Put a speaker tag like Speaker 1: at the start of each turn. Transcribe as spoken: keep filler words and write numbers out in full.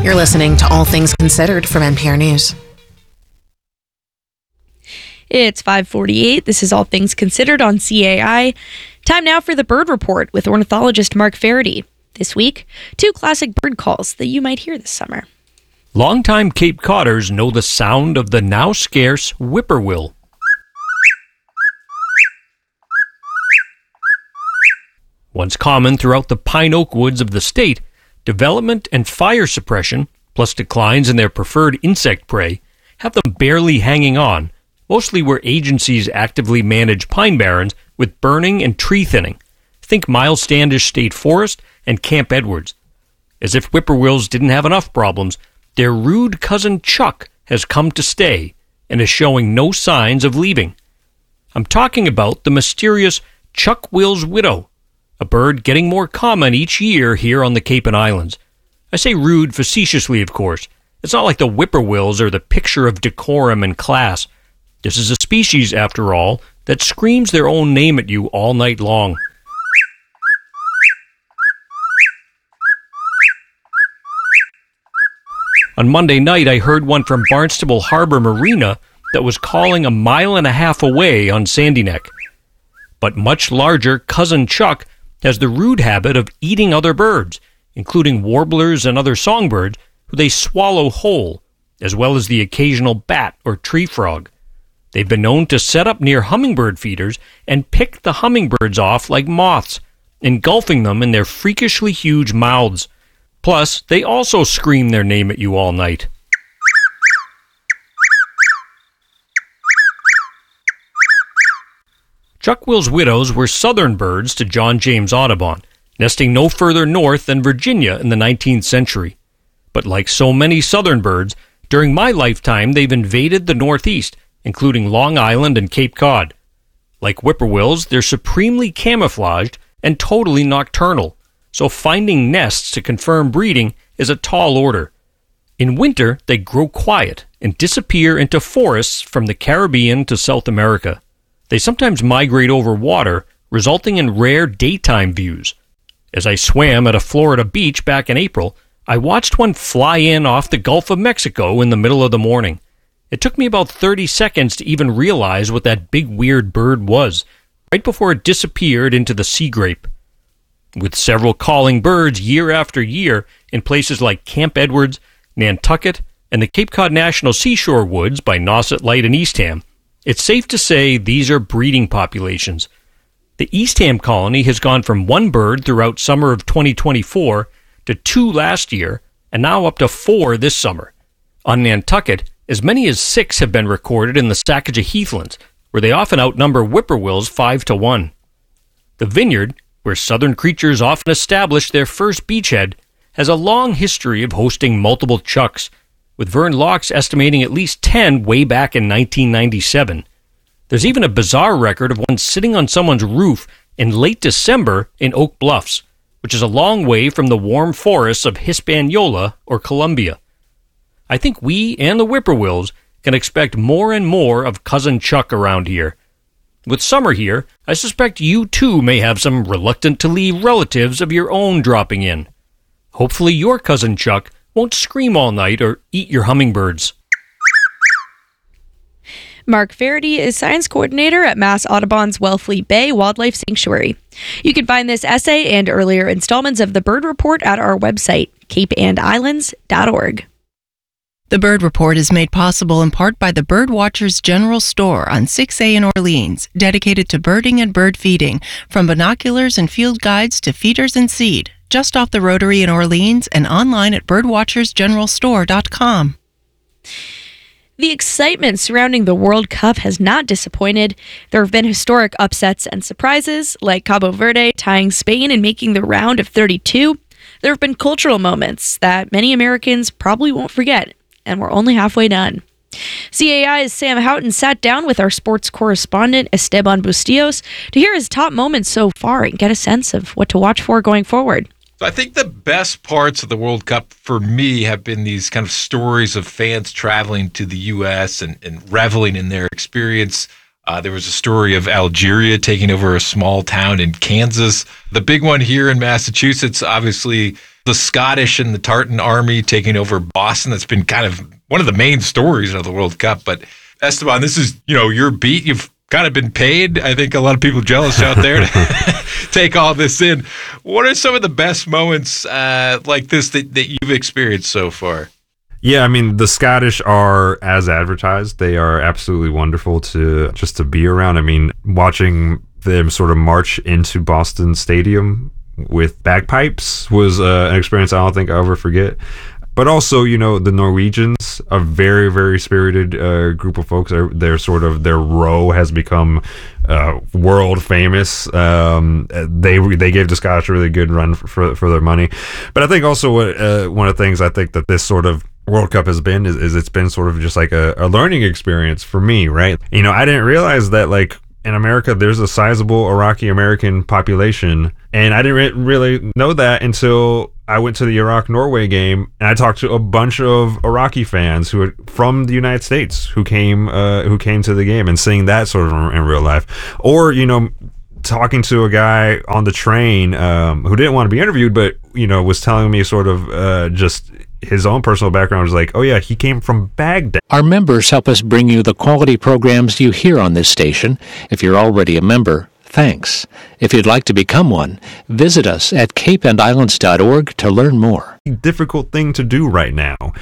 Speaker 1: You're listening to All Things Considered from N P R News.
Speaker 2: It's five forty-eight. This is All Things Considered on C A I. Time now for the Bird Report with ornithologist Mark Faraday. This week, two classic bird calls that you might hear this summer.
Speaker 3: Longtime Cape Codders know the sound of the now scarce whippoorwill. Once common throughout the pine oak woods of the state, development and fire suppression, plus declines in their preferred insect prey, have them barely hanging on, mostly where agencies actively manage pine barrens with burning and tree thinning. Think Miles Standish State Forest and Camp Edwards. As if whippoorwills didn't have enough problems, their rude cousin Chuck has come to stay and is showing no signs of leaving. I'm talking about the mysterious Chuck Will's widow, a bird getting more common each year here on the Cape and Islands. I say rude facetiously, of course. It's not like the whippoorwills are the picture of decorum and class. This is a species, after all, that screams their own name at you all night long. On Monday night, I heard one from Barnstable Harbor Marina that was calling a mile and a half away on Sandy Neck. But much larger cousin Chuck has the rude habit of eating other birds, including warblers and other songbirds, who they swallow whole, as well as the occasional bat or tree frog. They've been known to set up near hummingbird feeders and pick the hummingbirds off like moths, engulfing them in their freakishly huge mouths. Plus, they also scream their name at you all night. Chuck Will's widows were southern birds to John James Audubon, nesting no further north than Virginia in the nineteenth century. But like so many southern birds, during my lifetime they've invaded the Northeast, including Long Island and Cape Cod. Like whippoorwills, they're supremely camouflaged and totally nocturnal, so finding nests to confirm breeding is a tall order. In winter, they grow quiet and disappear into forests from the Caribbean to South America. They sometimes migrate over water, resulting in rare daytime views. As I swam at a Florida beach back in April, I watched one fly in off the Gulf of Mexico in the middle of the morning. It took me about thirty seconds to even realize what that big weird bird was, right before it disappeared into the sea grape. With several calling birds year after year in places like Camp Edwards, Nantucket, and the Cape Cod National Seashore Woods by Nauset Light and Eastham, it's safe to say these are breeding populations. The Eastham colony has gone from one bird throughout summer of twenty twenty-four to two last year, and now up to four this summer. On Nantucket, as many as six have been recorded in the Sacajah Heathlands, where they often outnumber whippoorwills five to one. The Vineyard, where southern creatures often establish their first beachhead, has a long history of hosting multiple chucks, with Vern Locks estimating at least ten way back in nineteen ninety-seven. There's even a bizarre record of one sitting on someone's roof in late December in Oak Bluffs, which is a long way from the warm forests of Hispaniola or Columbia. I think we and the whippoorwills can expect more and more of Cousin Chuck around here. With summer here, I suspect you too may have some reluctant-to-leave relatives of your own dropping in. Hopefully your Cousin Chuck won't scream all night or eat your hummingbirds.
Speaker 2: Mark Faraday is science coordinator at Mass Audubon's Wellfleet Bay Wildlife Sanctuary. You can find this essay and earlier installments of the Bird Report at our website, cape and islands dot org.
Speaker 4: The Bird Report is made possible in part by the Birdwatchers General Store on six A in Orleans, dedicated to birding and bird feeding, from binoculars and field guides to feeders and seed, just off the Rotary in Orleans and online at birdwatchers general store dot com.
Speaker 2: The excitement surrounding the World Cup has not disappointed. There have been historic upsets and surprises, like Cabo Verde tying Spain and making the round of thirty-two. There have been cultural moments that many Americans probably won't forget, and we're only halfway done. C A I's Sam Houghton sat down with our sports correspondent Esteban Bustillos to hear his top moments so far and get a sense of what to watch for going forward.
Speaker 5: I think the best parts of the World Cup for me have been these kind of stories of fans traveling to the U S and, and reveling in their experience. Uh, there was a story of Algeria taking over a small town in Kansas. The big one here in Massachusetts, obviously, the Scottish and the Tartan Army taking over Boston. That's been kind of one of the main stories of the World Cup. But Esteban, this is, you know, your beat. You've kind of been paid. I think a lot of people jealous out there to take all this in. What are some of the best moments uh, like this that, that you've experienced so far?
Speaker 6: Yeah, I mean, the Scottish are as advertised. They are absolutely wonderful to just to be around. I mean, watching them sort of march into Boston Stadium with bagpipes was uh, an experience I don't think I'll ever forget. But also, you know, the Norwegians, a very, very spirited uh, group of folks. They're, they're sort of, their row has become uh, world famous. Um, they they gave the Scottish a really good run for, for, for their money. But I think also uh, one of the things I think that this sort of World Cup has been is, is it's been sort of just like a, a learning experience for me, right? You know, I didn't realize that, like, in America, there's a sizable Iraqi American population, and I didn't re- really know that until I went to the Iraq-Norway game, and I talked to a bunch of Iraqi fans who are from the United States who came uh, who came to the game, and seeing that sort of in, in real life. Or, you know, talking to a guy on the train um, who didn't want to be interviewed, but, you know, was telling me sort of uh, just his own personal background. Was like, oh yeah, he came from Baghdad.
Speaker 7: Our members help us bring you the quality programs you hear on this station. If you're already a member, thanks. If you'd like to become one, visit us at cape and islands dot org to learn more.
Speaker 6: Difficult thing to do right now.